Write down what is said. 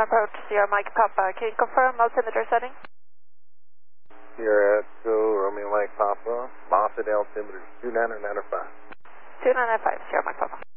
approach Sierra Mike Papa. Can you confirm altimeter setting? Sierra Echo, Romeo Mike Papa, Mossad altimeter 2995. 2995, Sierra Mike Papa.